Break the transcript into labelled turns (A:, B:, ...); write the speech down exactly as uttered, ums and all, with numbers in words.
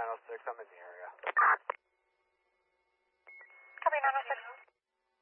A: nine oh six, I'm in the area.
B: Copy nine oh six.